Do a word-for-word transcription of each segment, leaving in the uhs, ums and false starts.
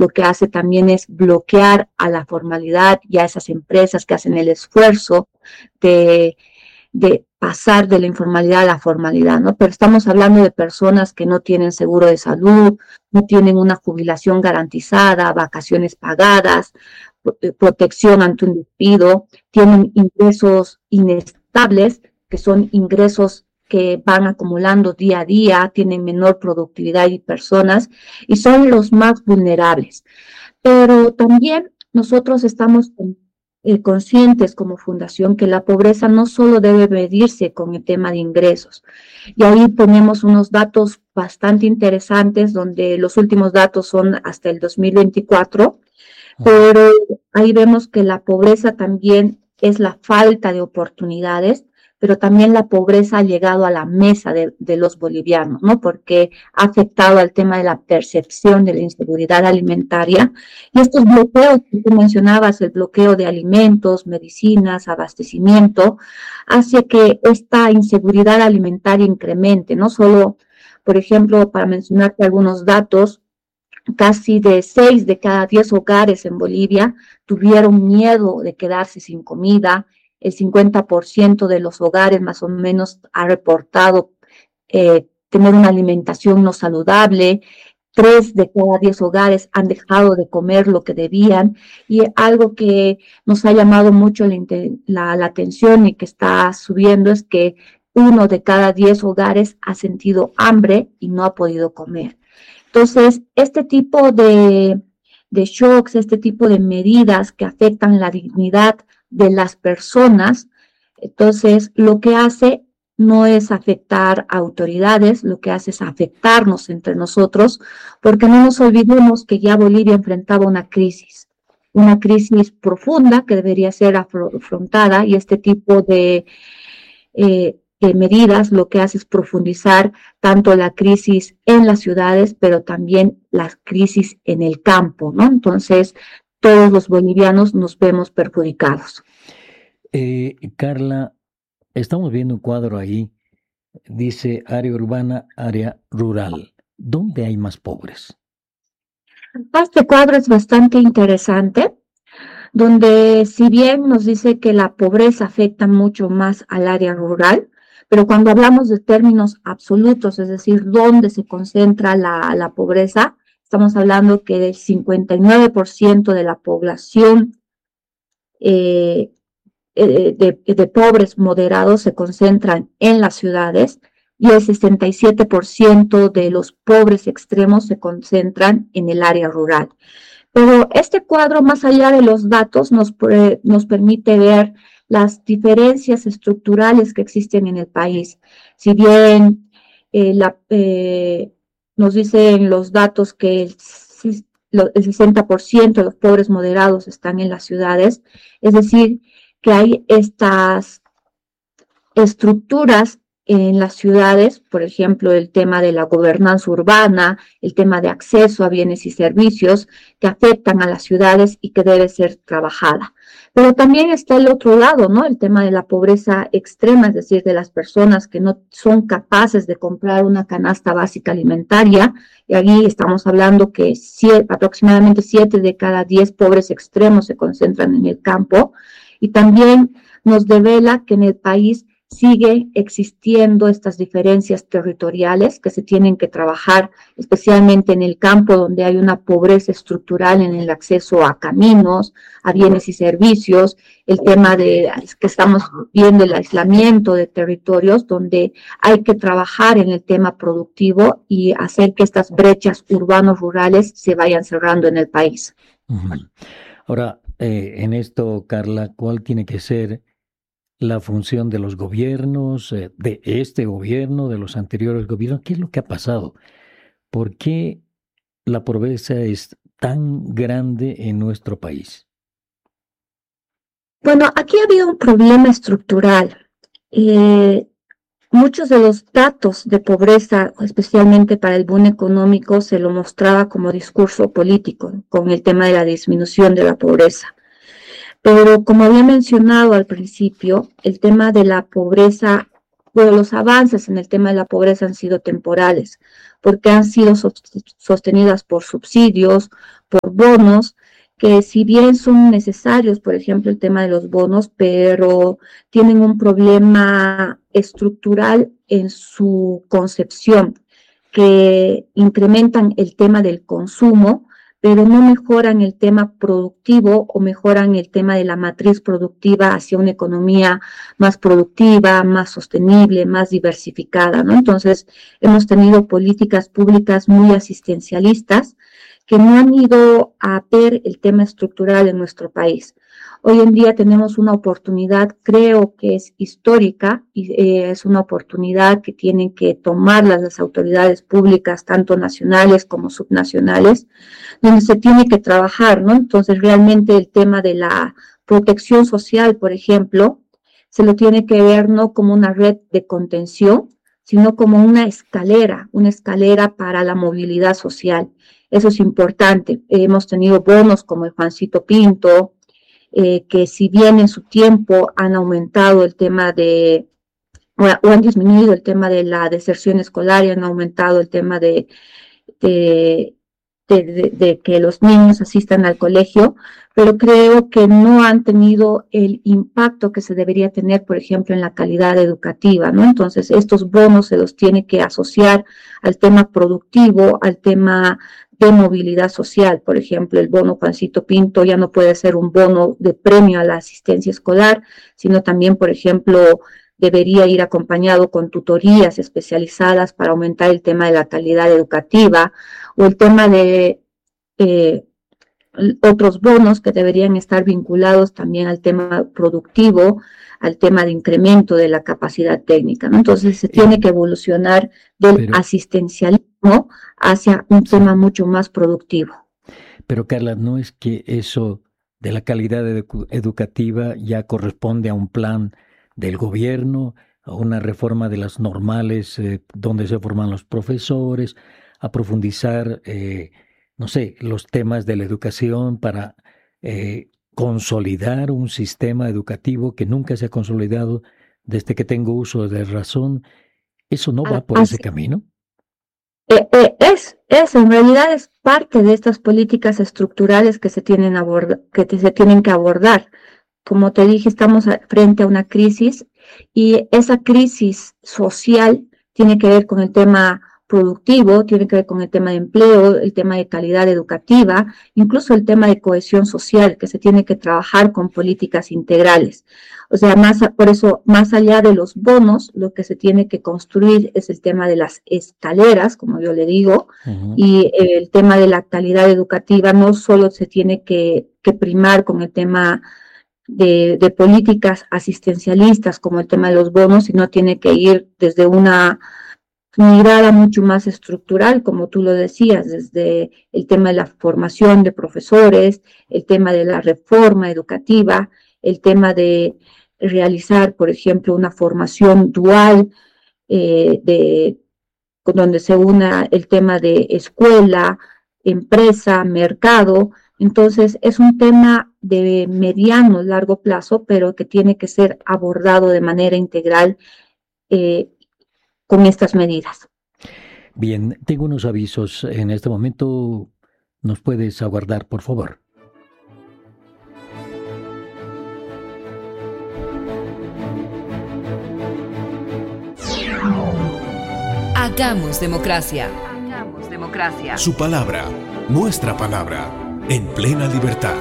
lo que hace también es bloquear a la formalidad y a esas empresas que hacen el esfuerzo de, de pasar de la informalidad a la formalidad, ¿no? Pero estamos hablando de personas que no tienen seguro de salud, no tienen una jubilación garantizada, vacaciones pagadas, protección ante un despido, tienen ingresos inestables, que son ingresos que van acumulando día a día, tienen menor productividad y personas, y son los más vulnerables. Pero también nosotros estamos eh, conscientes como fundación que la pobreza no solo debe medirse con el tema de ingresos. Y ahí tenemos unos datos bastante interesantes, donde los últimos datos son hasta el dos mil veinticuatro, pero ahí vemos que la pobreza también es la falta de oportunidades, pero también la pobreza ha llegado a la mesa de, de los bolivianos, ¿no? Porque ha afectado al tema de la percepción de la inseguridad alimentaria. Y estos bloqueos que tú mencionabas, el bloqueo de alimentos, medicinas, abastecimiento, hace que esta inseguridad alimentaria incremente, no solo, por ejemplo, para mencionarte algunos datos, casi de seis de cada diez hogares en Bolivia tuvieron miedo de quedarse sin comida. El cincuenta por ciento de los hogares más o menos ha reportado eh, tener una alimentación no saludable. Tres de cada diez hogares han dejado de comer lo que debían. Y algo que nos ha llamado mucho la, la, la atención y que está subiendo es que uno de cada diez hogares ha sentido hambre y no ha podido comer. Entonces, este tipo de, de shocks, este tipo de medidas que afectan la dignidad de las personas, entonces lo que hace no es afectar a autoridades, lo que hace es afectarnos entre nosotros, porque no nos olvidemos que ya Bolivia enfrentaba una crisis, una crisis profunda que debería ser afrontada, y este tipo de eh, de medidas lo que hace es profundizar tanto la crisis en las ciudades, pero también la crisis en el campo, ¿no? Entonces, todos los bolivianos nos vemos perjudicados. Eh, Carla, estamos viendo un cuadro ahí, dice área urbana, área rural. ¿Dónde hay más pobres? Este cuadro es bastante interesante, donde si bien nos dice que la pobreza afecta mucho más al área rural, pero cuando hablamos de términos absolutos, es decir, dónde se concentra la, la pobreza, estamos hablando que el cincuenta y nueve por ciento de la población eh, de, de pobres moderados se concentran en las ciudades, y el sesenta y siete por ciento de los pobres extremos se concentran en el área rural. Pero este cuadro, más allá de los datos, nos, nos permite ver las diferencias estructurales que existen en el país. Si bien eh, la, eh, nos dicen los datos que el, el sesenta por ciento de los pobres moderados están en las ciudades, es decir, que hay estas estructuras en las ciudades, por ejemplo, el tema de la gobernanza urbana, el tema de acceso a bienes y servicios que afectan a las ciudades y que debe ser trabajada. Pero también está el otro lado, ¿no? El tema de la pobreza extrema, es decir, de las personas que no son capaces de comprar una canasta básica alimentaria, y allí estamos hablando que siete, aproximadamente siete de cada diez pobres extremos se concentran en el campo, y también nos devela que en el país sigue existiendo estas diferencias territoriales que se tienen que trabajar, especialmente en el campo, donde hay una pobreza estructural en el acceso a caminos, a bienes y servicios, el tema de que estamos viendo el aislamiento de territorios, donde hay que trabajar en el tema productivo y hacer que estas brechas urbanos rurales se vayan cerrando en el país. Uh-huh. Ahora, eh, en esto, Carla, ¿cuál tiene que ser la función de los gobiernos, eh, de este gobierno, de los anteriores gobiernos? ¿Qué es lo que ha pasado? ¿Por qué la pobreza es tan grande en nuestro país? Bueno, aquí ha habido un problema estructural. Eh, muchos de los datos de pobreza, especialmente para el boom económico, se lo mostraba como discurso político, con el tema de la disminución de la pobreza. Pero como había mencionado al principio, el tema de la pobreza, bueno, los avances en el tema de la pobreza han sido temporales, porque han sido sostenidas por subsidios, por bonos, que si bien son necesarios, por ejemplo, el tema de los bonos, pero tienen un problema estructural en su concepción, que incrementan el tema del consumo, pero no mejoran el tema productivo o mejoran el tema de la matriz productiva hacia una economía más productiva, más sostenible, más diversificada, ¿no? Entonces, hemos tenido políticas públicas muy asistencialistas que no han ido a ver el tema estructural en nuestro país. Hoy en día tenemos una oportunidad, creo que es histórica, y eh, es una oportunidad que tienen que tomar las, las autoridades públicas, tanto nacionales como subnacionales, donde se tiene que trabajar, ¿no? Entonces, realmente el tema de la protección social, por ejemplo, se lo tiene que ver no como una red de contención, sino como una escalera, una escalera para la movilidad social. Eso es importante. Eh, hemos tenido bonos como el Juancito Pinto, eh, que si bien en su tiempo han aumentado el tema de, o, o han disminuido el tema de la deserción escolar y han aumentado el tema de, de, de, de, de que los niños asistan al colegio, pero creo que no han tenido el impacto que se debería tener, por ejemplo, en la calidad educativa, ¿no? Entonces, estos bonos se los tiene que asociar al tema productivo, al tema de movilidad social. Por ejemplo, el bono Juancito Pinto ya no puede ser un bono de premio a la asistencia escolar, sino también, por ejemplo, debería ir acompañado con tutorías especializadas para aumentar el tema de la calidad educativa, o el tema de eh, otros bonos que deberían estar vinculados también al tema productivo, al tema de incremento de la capacidad técnica, ¿no? Entonces se tiene que evolucionar del Pero, asistencialismo hacia un sí. tema mucho más productivo. Pero Carla, ¿no es que eso de la calidad edu- educativa ya corresponde a un plan del gobierno, a una reforma de las normales eh, donde se forman los profesores, a profundizar, eh, no sé, los temas de la educación para eh, consolidar un sistema educativo que nunca se ha consolidado desde que tengo uso de razón? ¿Eso no va por ese Así, camino? eh, eh, es, es, en realidad es parte de estas políticas estructurales que se tienen, aborda, que te, se tienen que abordar. Como te dije, estamos a, frente a una crisis y esa crisis social tiene que ver con el tema productivo, tiene que ver con el tema de empleo, el tema de calidad educativa, incluso el tema de cohesión social, que se tiene que trabajar con políticas integrales. O sea, más, por eso, más allá de los bonos, lo que se tiene que construir es el tema de las escaleras, como yo le digo, Uh-huh. y el tema de la calidad educativa no solo se tiene que, que primar con el tema de, de políticas asistencialistas como el tema de los bonos, sino tiene que ir desde una mirada mucho más estructural, como tú lo decías, desde el tema de la formación de profesores, el tema de la reforma educativa, el tema de realizar, por ejemplo, una formación dual, eh, de, donde se una el tema de escuela, empresa, mercado. Entonces, es un tema de mediano, largo plazo, pero que tiene que ser abordado de manera integral eh, con estas medidas. Bien, tengo unos avisos en este momento. ¿Nos puedes aguardar, por favor? Hagamos democracia. Hagamos democracia. Su palabra, nuestra palabra, en plena libertad.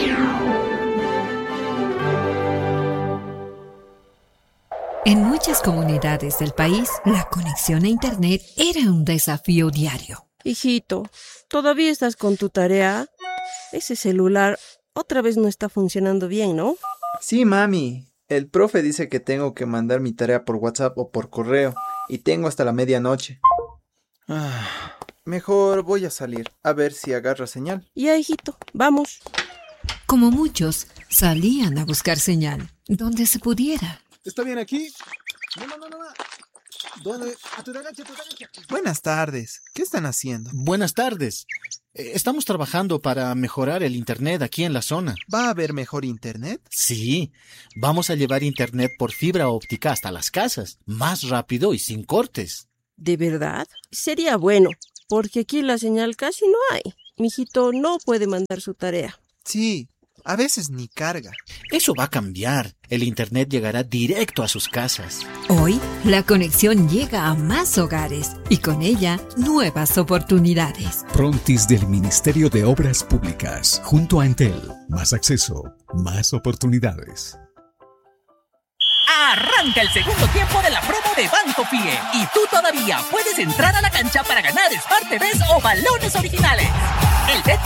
En muchas comunidades del país, la conexión a Internet era un desafío diario. Hijito, ¿todavía estás con tu tarea? Ese celular otra vez no está funcionando bien, ¿no? Sí, mami. El profe dice que tengo que mandar mi tarea por WhatsApp o por correo y tengo hasta la medianoche. Ah, mejor voy a salir a ver si agarra señal. Ya, hijito, vamos. Como muchos, salían a buscar señal, donde se pudiera. ¿Está bien aquí? No, no, no, no. ¿Dónde? A tu derecha, a tu derecha. Buenas tardes. ¿Qué están haciendo? Buenas tardes. Eh, Estamos trabajando para mejorar el internet aquí en la zona. ¿Va a haber mejor internet? Sí, vamos a llevar internet por fibra óptica hasta las casas, más rápido y sin cortes. ¿De verdad? Sería bueno. porque aquí la señal casi no hay. Mijito no puede mandar su tarea. Sí, a veces ni carga. Eso va a cambiar. El internet llegará directo a sus casas. Hoy, la conexión llega a más hogares y con ella, nuevas oportunidades. Frontis del Ministerio de Obras Públicas, junto a Entel. Más acceso, más oportunidades. Arranca el segundo tiempo de la promo de Banco Pie y tú todavía puedes entrar a la cancha para ganar Smart T Vs o balones originales. El